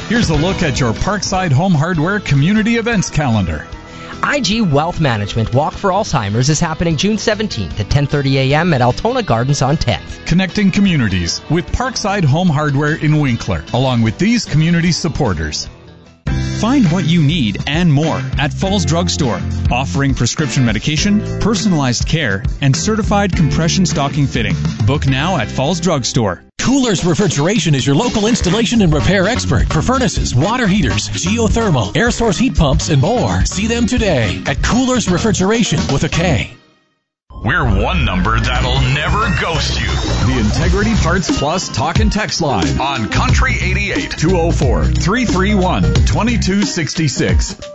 Here's a look at your Parkside Home Hardware community events calendar. IG Wealth Management Walk for Alzheimer's is happening June 17th at 10:30 a.m. at Altona Gardens on 10th. Connecting communities with Parkside Home Hardware in Winkler, along with these community supporters. Find what you need and more at Falls Drug Store, offering prescription medication, personalized care, and certified compression stocking fitting. Book now at Falls Drug Store. Coolers Refrigeration is your local installation and repair expert for furnaces, water heaters, geothermal, air source heat pumps, and more. See them today at Coolers Refrigeration with a K. We're one number that'll never ghost you. The Integrity Parts Plus Talk and Text Line On Country 88. 204-331-2266.